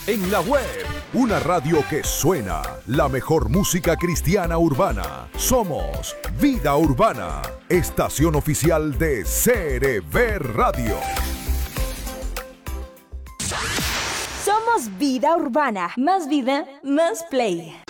En la web, una radio que suena, la mejor música cristiana urbana. Somos Vida Urbana, estación oficial de CRB Radio. Somos Vida Urbana, más vida, más play.